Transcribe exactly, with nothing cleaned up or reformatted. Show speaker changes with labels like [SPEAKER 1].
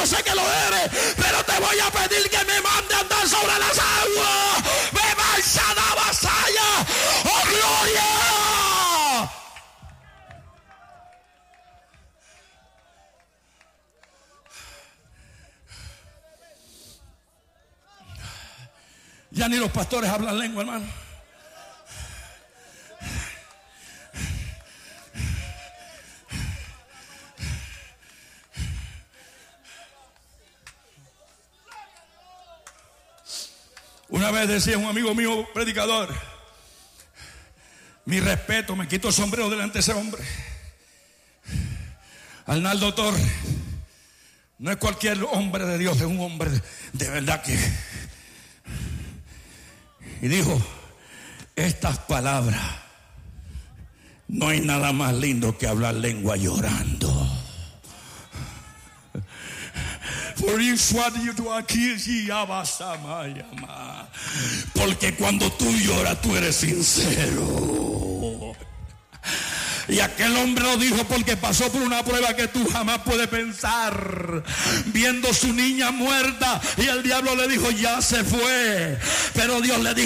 [SPEAKER 1] yo sé que lo eres, pero te voy a pedir que me mande a andar sobre las aguas. Me marcha la vasalla. ¡Oh, gloria! Ya ni los pastores hablan lengua, hermano. Una vez decía un amigo mío, predicador, mi respeto, me quito el sombrero delante de ese hombre, Arnaldo Torres. No es cualquier hombre de Dios, es un hombre de, de verdad que... Y dijo, estas palabras, no hay nada más lindo que hablar lengua llorando. Porque cuando tú lloras, tú eres sincero. Y aquel hombre lo dijo porque pasó por una prueba que tú jamás puedes pensar. Viendo su niña muerta, y el diablo le dijo, ya se fue. Pero Dios le dijo,